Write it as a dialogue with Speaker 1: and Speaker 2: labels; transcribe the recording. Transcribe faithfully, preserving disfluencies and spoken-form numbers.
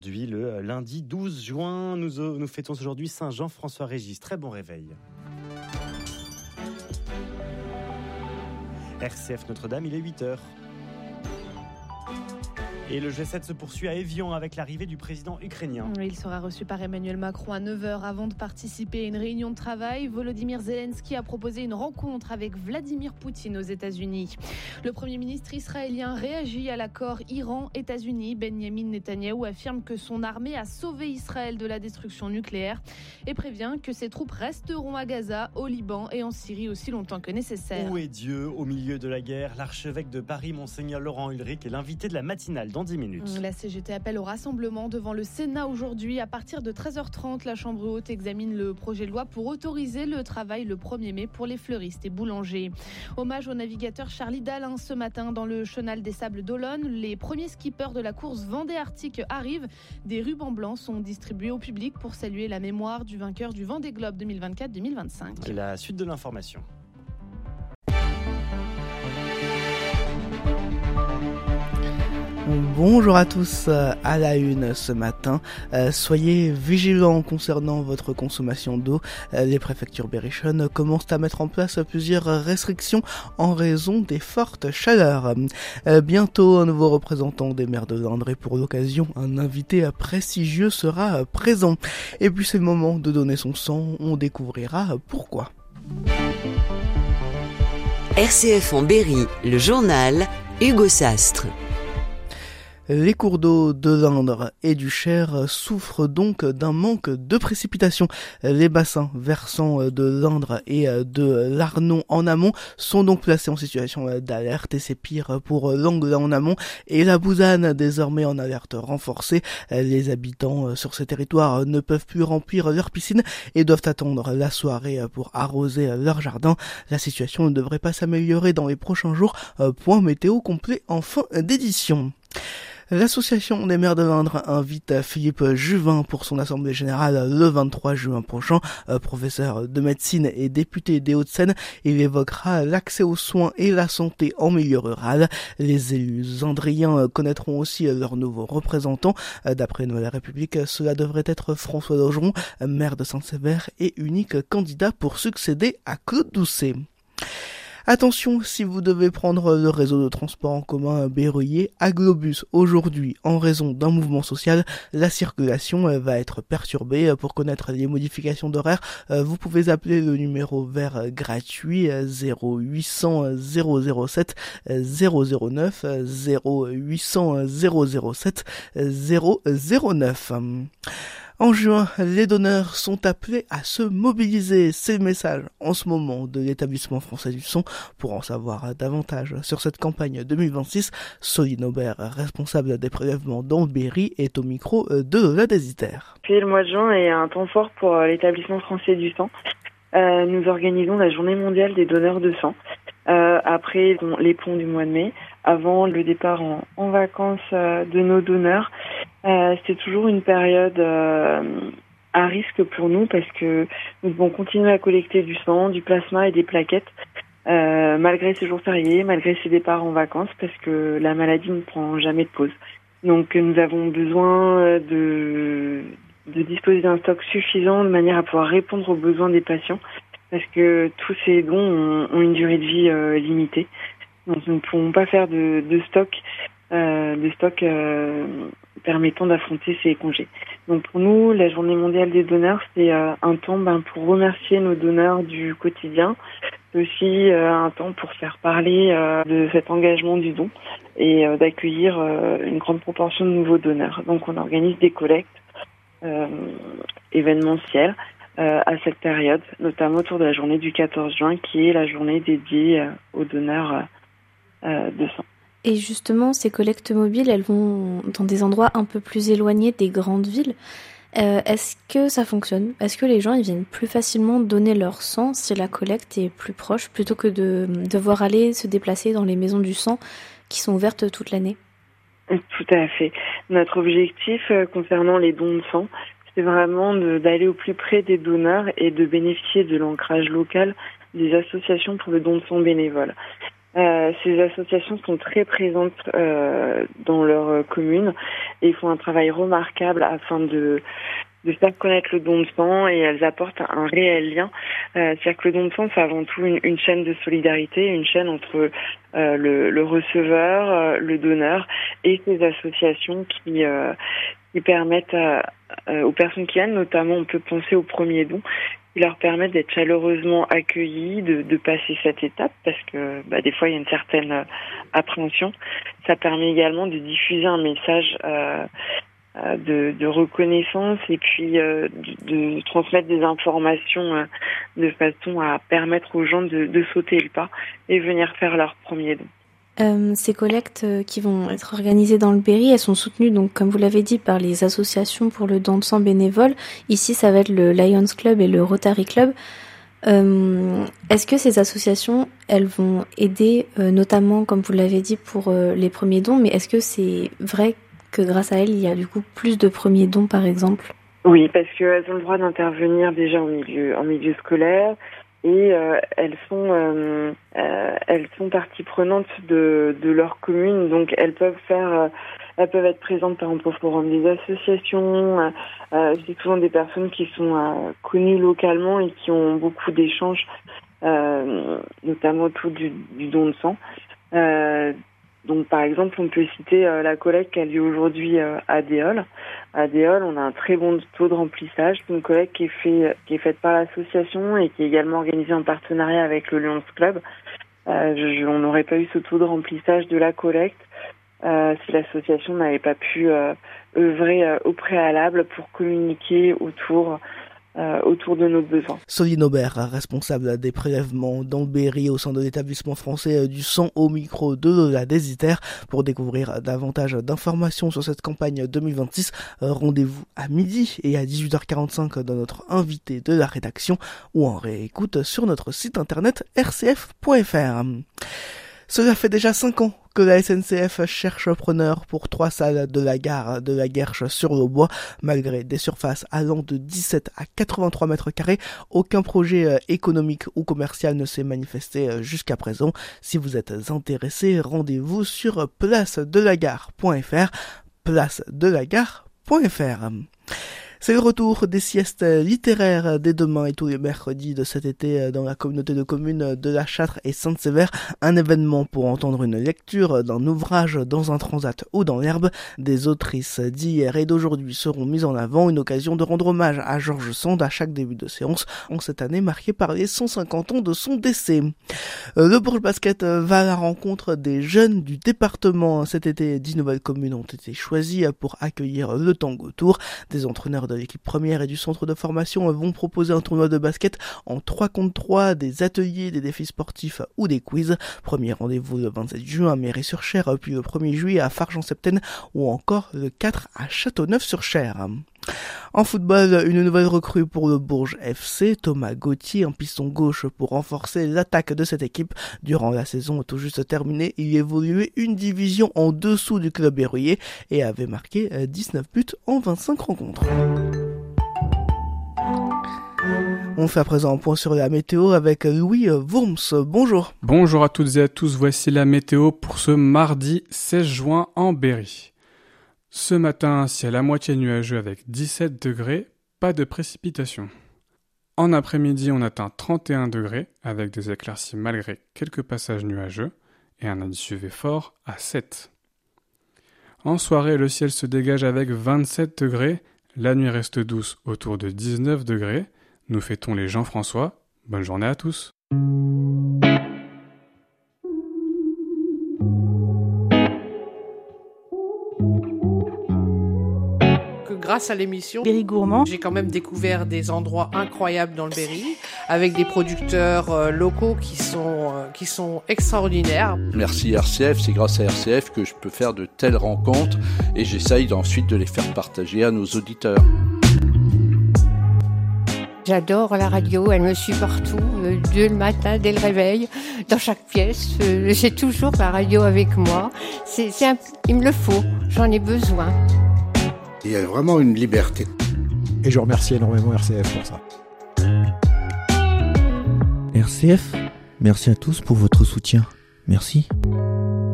Speaker 1: Aujourd'hui, le lundi douze juin, nous, nous fêtons aujourd'hui Saint-Jean-François-Régis. Très bon réveil. R C F Notre-Dame, il est huit heures. Et le G sept se poursuit à Évian avec l'arrivée du président ukrainien.
Speaker 2: Il sera reçu par Emmanuel Macron à neuf heures avant de participer à une réunion de travail. Volodymyr Zelensky a proposé une rencontre avec Vladimir Poutine aux États-Unis. Le Premier ministre israélien réagit à l'accord Iran-États-Unis. Benyamin Netanyahou affirme que son armée a sauvé Israël de la destruction nucléaire et prévient que ses troupes resteront à Gaza, au Liban et en Syrie aussi longtemps que nécessaire.
Speaker 1: Où est Dieu au milieu de la guerre? L'archevêque de Paris, Monseigneur Laurent Ulrich, est l'invité de la matinale dans dix minutes.
Speaker 2: La C G T appelle au rassemblement devant le Sénat aujourd'hui. À partir de treize heures trente, la Chambre haute examine le projet de loi pour autoriser le travail le premier mai pour les fleuristes et boulangers. Hommage au navigateur Charlie Dalin ce matin dans le chenal des Sables d'Olonne. Les premiers skippers de la course Vendée Arctique arrivent. Des rubans blancs sont distribués au public pour saluer la mémoire du vainqueur du Vendée Globe deux mille vingt-quatre deux mille vingt-cinq.
Speaker 1: Et la suite de l'information.
Speaker 3: Bonjour à tous, à la une ce matin, euh, soyez vigilants concernant votre consommation d'eau. Euh, les préfectures berrichonnes commencent à mettre en place plusieurs restrictions en raison des fortes chaleurs. Euh, bientôt, un nouveau représentant des maires de l'Indre et pour l'occasion, un invité prestigieux sera présent. Et puis c'est le moment de donner son sang, on découvrira pourquoi.
Speaker 4: R C F en Berry, le journal, Hugo Sastre.
Speaker 3: Les cours d'eau de l'Indre et du Cher souffrent donc d'un manque de précipitations. Les bassins versants de l'Indre et de l'Arnon en amont sont donc placés en situation d'alerte et c'est pire pour l'Angle en amont et la Bouzanne désormais en alerte renforcée. Les habitants sur ces territoires ne peuvent plus remplir leurs piscines et doivent attendre la soirée pour arroser leur jardin. La situation ne devrait pas s'améliorer dans les prochains jours. Point météo complet en fin d'édition. L'association des maires de l'Indre invite Philippe Juvin pour son assemblée générale le vingt-trois juin prochain. Euh, professeur de médecine et député des Hauts-de-Seine, il évoquera l'accès aux soins et la santé en milieu rural. Les élus indriens connaîtront aussi leurs nouveaux représentants. Euh, d'après Nouvelle République, cela devrait être François Daugeron, maire de Saint-Sever et unique candidat pour succéder à Claude Doucet. Attention, si vous devez prendre le réseau de transport en commun berruyer, Aglobus, aujourd'hui, en raison d'un mouvement social, la circulation va être perturbée. Pour connaître les modifications d'horaire, vous pouvez appeler le numéro vert gratuit zéro huit cents zéro zéro sept zéro zéro neuf zéro huit cents zéro zéro sept zéro zéro neuf. En juin, les donneurs sont appelés à se mobiliser. C'est le message en ce moment de l'établissement français du son. Pour en savoir davantage sur cette campagne deux mille vingt-six, Soline Aubert, responsable des prélèvements dans le Berry, est au micro de la Désiter.
Speaker 5: Puis le mois de juin est un temps fort pour l'établissement français du sang. Euh, nous organisons la journée mondiale des donneurs de sang. Euh, après les ponts du mois de mai, avant le départ en, en vacances euh, de nos donneurs. Euh, c'est toujours une période euh, à risque pour nous parce que nous devons continuer à collecter du sang, du plasma et des plaquettes euh, malgré ces jours fériés, malgré ces départs en vacances parce que la maladie ne prend jamais de pause. Donc nous avons besoin de, de disposer d'un stock suffisant de manière à pouvoir répondre aux besoins des patients parce que tous ces dons ont, ont une durée de vie euh, limitée. Donc nous ne pouvons pas faire de, de stock, euh, de stock euh, permettant d'affronter ces congés. Donc pour nous, la journée mondiale des donneurs, c'est euh, un temps ben, pour remercier nos donneurs du quotidien, aussi euh, un temps pour faire parler euh, de cet engagement du don et euh, d'accueillir euh, une grande proportion de nouveaux donneurs. Donc on organise des collectes euh, événementielles euh, à cette période, notamment autour de la journée du quatorze juin, qui est la journée dédiée euh, aux donneurs euh, de sang.
Speaker 6: Et justement, ces collectes mobiles, elles vont dans des endroits un peu plus éloignés des grandes villes. Euh, est-ce que ça fonctionne? Est-ce que les gens ils viennent plus facilement donner leur sang si la collecte est plus proche, plutôt que de devoir aller se déplacer dans les maisons du sang qui sont ouvertes toute l'année?
Speaker 5: Tout à fait. Notre objectif euh, concernant les dons de sang, c'est vraiment de, d'aller au plus près des donneurs et de bénéficier de l'ancrage local des associations pour le don de sang bénévole. Euh, ces associations sont très présentes euh, dans leur euh, commune et font un travail remarquable afin de de faire connaître le don de sang, et elles apportent un réel lien. Euh, c'est-à-dire que le don de sang, c'est avant tout une, une chaîne de solidarité, une chaîne entre euh, le, le receveur, euh, le donneur et ces associations qui, euh, qui permettent à, euh, aux personnes qui viennent, notamment on peut penser au premier don, qui leur permettent d'être chaleureusement accueillis, de, de passer cette étape, parce que bah, des fois il y a une certaine euh, appréhension. Ça permet également de diffuser un message euh, De, de reconnaissance et puis euh, de, de transmettre des informations euh, de façon à permettre aux gens de, de sauter le pas et venir faire leur premier don.
Speaker 6: Euh, ces collectes qui vont être organisées dans le Berry, elles sont soutenues, donc, comme vous l'avez dit, par les associations pour le don de sang bénévole. Ici, ça va être le Lions Club et le Rotary Club. Euh, est-ce que ces associations, elles vont aider, euh, notamment, comme vous l'avez dit, pour euh, les premiers dons, mais est-ce que c'est vrai que grâce à elles, il y a du coup plus de premiers dons, par exemple?
Speaker 5: Oui, parce qu'elles ont le droit d'intervenir déjà en milieu, en milieu scolaire, et euh, elles sont euh, euh, elles sont partie prenante de, de leur commune, donc elles peuvent faire, euh, elles peuvent être présentes par exemple au forum des associations. Euh, c'est souvent des personnes qui sont euh, connues localement et qui ont beaucoup d'échanges, euh, notamment autour du, du don de sang. Euh, Donc, par exemple, on peut citer euh, la collecte qui a lieu aujourd'hui euh, à Déol. À Déol, on a un très bon taux de remplissage. C'est une collecte qui est, fait, qui est faite par l'association et qui est également organisée en partenariat avec le Lions Club. Euh, je, on n'aurait pas eu ce taux de remplissage de la collecte euh, si l'association n'avait pas pu euh, œuvrer euh, au préalable pour communiquer autour Euh, autour de nos besoins.
Speaker 3: Soline Aubert, responsable des prélèvements dans le Berry au sein de l'établissement français du sang, au micro de Lola Désiter. Pour découvrir davantage d'informations sur cette campagne deux mille vingt-six, rendez-vous à midi et à dix-huit heures quarante-cinq dans notre invité de la rédaction ou en réécoute sur notre site internet r c f point f r. Cela fait déjà cinq ans que la S N C F cherche preneur pour trois salles de la gare de la Guerche sur le Bois. Malgré des surfaces allant de dix-sept à quatre-vingt-trois mètres carrés, aucun projet économique ou commercial ne s'est manifesté jusqu'à présent. Si vous êtes intéressé, rendez-vous sur place de la gare point f r, place de la gare point f r. C'est le retour des siestes littéraires dès demain et tous les mercredis de cet été dans la communauté de communes de La Châtre et Sainte-Sévère. Un événement pour entendre une lecture d'un ouvrage dans un transat ou dans l'herbe. Des autrices d'hier et d'aujourd'hui seront mises en avant, une occasion de rendre hommage à George Sand à chaque début de séance, en cette année marquée par les cent cinquante ans de son décès. Le Bourges Basket va à la rencontre des jeunes du département. Cet été, dix nouvelles communes ont été choisies pour accueillir le Tango Tour. Des entraîneurs de l'équipe première et du centre de formation vont proposer un tournoi de basket en trois contre trois, des ateliers, des défis sportifs ou des quiz. Premier rendez-vous le vingt-sept juin à Méry-sur-Cher, puis le premier juillet à Farges-en-Septène ou encore le quatre à Châteauneuf-sur-Cher. En football, une nouvelle recrue pour le Bourges F C, Thomas Gauthier, un piston gauche pour renforcer l'attaque de cette équipe. Durant la saison tout juste terminée, il évoluait une division en dessous du club berruyer et avait marqué dix-neuf buts en vingt-cinq rencontres. On fait à présent un point sur la météo avec Louis Wurms. Bonjour.
Speaker 7: Bonjour à toutes et à tous, voici la météo pour ce mardi seize juin en Berry. Ce matin, ciel à moitié nuageux avec dix-sept degrés, pas de précipitations. En après-midi, on atteint trente et un degrés avec des éclaircies malgré quelques passages nuageux et un indice U V fort à sept. En soirée, le ciel se dégage avec vingt-sept degrés, la nuit reste douce autour de dix-neuf degrés. Nous fêtons les Jean-François. Bonne journée à tous.
Speaker 8: Grâce à l'émission
Speaker 9: Berry Gourmand,
Speaker 8: j'ai quand même découvert des endroits incroyables dans le Berry, avec des producteurs euh, locaux qui sont, euh, qui sont extraordinaires.
Speaker 10: Merci R C F, c'est grâce à R C F que je peux faire de telles rencontres et j'essaye ensuite de les faire partager à nos auditeurs.
Speaker 11: J'adore la radio, elle me suit partout, euh, dès le matin, dès le réveil, dans chaque pièce. Euh, j'ai toujours la radio avec moi. C'est, c'est un, il me le faut, j'en ai besoin.
Speaker 12: Il y a vraiment une liberté.
Speaker 13: Et je remercie énormément R C F pour ça.
Speaker 14: R C F, merci à tous pour votre soutien.
Speaker 9: Merci.